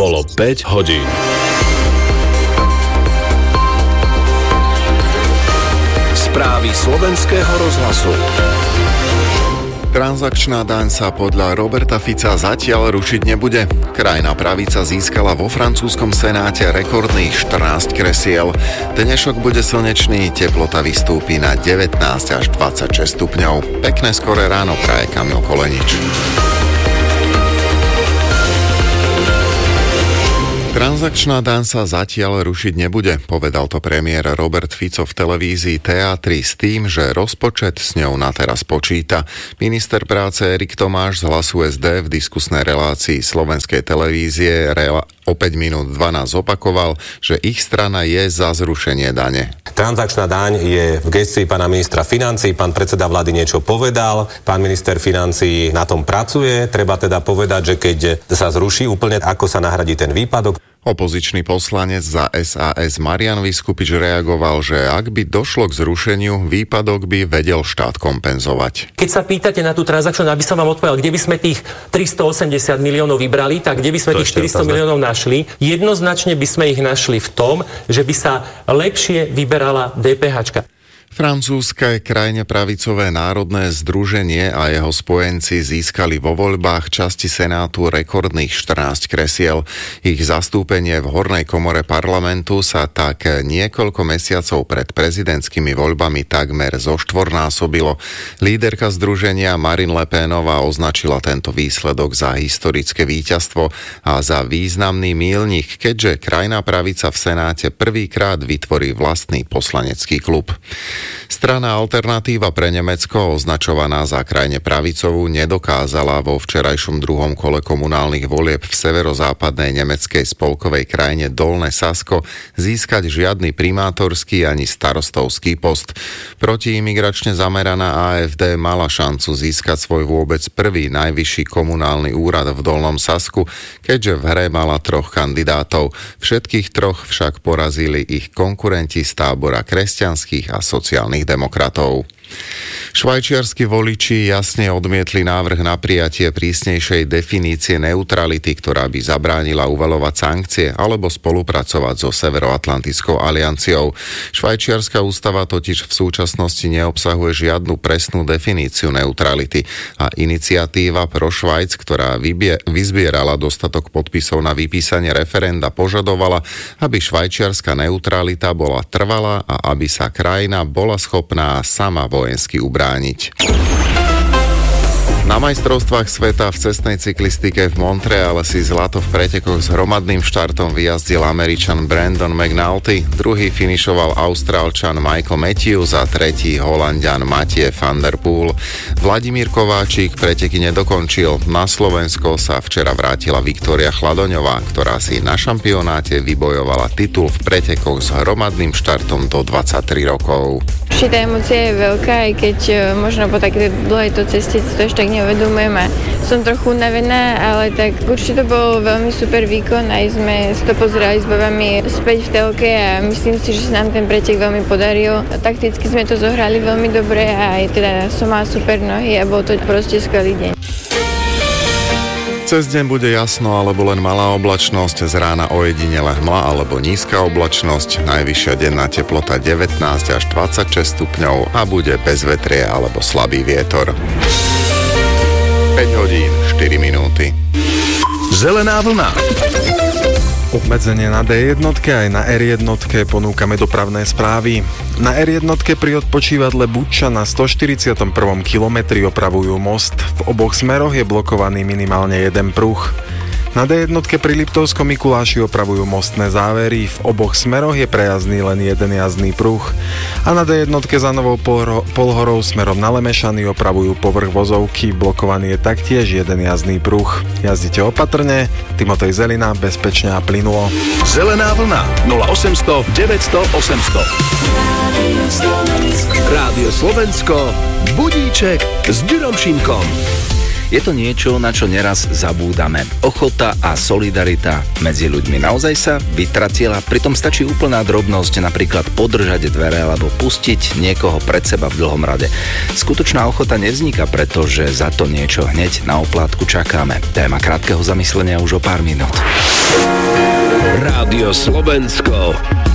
Bolo 5 hodín. Správy slovenského rozhlasu. Transakčná daň sa podľa Roberta Fica zatiaľ rušiť nebude. Krajná pravica získala vo francúzskom senáte rekordných 14 kresiel. Dnešok bude slnečný, teplota vystúpi na 19 až 26 stupňov. Pekné skoré ráno praje Kamil Kolenič. Transakčná daň sa zatiaľ rušiť nebude, povedal to premiér Robert Fico v televízii Teatri s tým, že rozpočet s ňou na teraz počíta. Minister práce Erik Tomáš z Hlasu SD v diskusnej relácii slovenskej televízie o 5 minút 12 opakoval, že ich strana je za zrušenie dane. Transakčná daň je v gestii pána ministra financií, pán predseda vlády niečo povedal, pán minister financií na tom pracuje, treba teda povedať, že keď sa zruší úplne, ako sa nahradí ten výpadok. Opozičný poslanec za SAS Marian Vyskupič reagoval, že ak by došlo k zrušeniu, výpadok by vedel štát kompenzovať. Keď sa pýtate na tú transakciu, aby som vám odpovedal, kde by sme tých 380 miliónov vybrali, tak kde by sme tých 400 miliónov našli? Jednoznačne by sme ich našli v tom, že by sa lepšie vyberala DPHčka. Francúzske krajne pravicové národné združenie a jeho spojenci získali vo voľbách časti Senátu rekordných 14 kresiel. Ich zastúpenie v hornej komore parlamentu sa tak niekoľko mesiacov pred prezidentskými voľbami takmer zoštvornásobilo. Líderka združenia Marine Le Penová označila tento výsledok za historické víťazstvo a za významný míľnik, keďže krajná pravica v Senáte prvýkrát vytvorí vlastný poslanecký klub. Strana Alternatíva pre Nemecko, označovaná za krajne pravicovú, nedokázala vo včerajšom druhom kole komunálnych volieb v severozápadnej nemeckej spolkovej krajine Dolné Sasko získať žiadny primátorský ani starostovský post. Protiimigračne zameraná AfD mala šancu získať svoj vôbec prvý najvyšší komunálny úrad v Dolnom Sasku, keďže v hre mala 3 kandidátov. Všetkých 3 však porazili ich konkurenti z tábora kresťanských a sociálnych demokratov. Švajčiarski voliči jasne odmietli návrh na prijatie prísnejšej definície neutrality, ktorá by zabránila uvaľovať sankcie alebo spolupracovať so Severoatlantickou alianciou. Švajčiarska ústava totiž v súčasnosti neobsahuje žiadnu presnú definíciu neutrality a iniciatíva Pro Švajc, ktorá vyzbierala dostatok podpisov na vypísanie referenda, požadovala, aby švajčiarska neutralita bola trvalá a aby sa krajina bola schopná sama vojensky ubrániť. Na majstrovstvách sveta v cestnej cyklistike v Montreale si zlato v pretekoch s hromadným štartom vyjazdil Američan Brandon McNulty, druhý finišoval Austrálčan Michael Matthews a tretí Holanďan Mathieu van der Poel. Vladimír Kováčik preteky nedokončil. Na Slovensko sa včera vrátila Viktória Chladoňová, ktorá si na šampionáte vybojovala titul v pretekoch s hromadným štartom do 23 rokov. Tá emócia je veľká, aj keď možno po takej dlhej to ceste to ešte tak neuvedomujem a som trochu unavená, ale tak určite to bol veľmi super výkon, aj sme si to pozerali s babami späť v telke a myslím si, že sa nám ten pretek veľmi podaril. Takticky sme to zohrali veľmi dobre a aj teda som mala super nohy a bol to proste skvelý deň. Cez deň bude jasno alebo len malá oblačnosť, z rána ojedinele hmla alebo nízka oblačnosť, najvyššia denná teplota 19 až 26 stupňov a bude bez vetrie alebo slabý vietor. 5 hodín, 4 minúty. Zelená vlna. Obmedzenie na D1 aj na R1 ponúkame dopravné správy. Na R1 pri odpočívadle Buča na 141. kilometri opravujú most. V oboch smeroch je blokovaný minimálne jeden pruh. Na D1 pri Liptovskom Mikuláši opravujú mostné závery, v oboch smeroch je prejazdný len jeden jazdný pruh. A na D1 za Novou Polhorou smerom na Lemešany opravujú povrch vozovky, blokovaný je taktiež jeden jazdný pruh. Jazdite opatrne, Timotej Zelina, bezpečne a plynulo. Zelená vlna 0800 900 800. Rádio Slovensko, budíček s Ďurom Šimkom. Je to niečo, na čo neraz zabúdame. Ochota a solidarita medzi ľuďmi naozaj sa vytratila, pritom stačí úplná drobnosť, napríklad podržať dvere alebo pustiť niekoho pred seba v dlhom rade. Skutočná ochota nevzniká, pretože za to niečo hneď na oplátku čakáme. Téma krátkeho zamyslenia už o pár minút. Rádio Slovensko.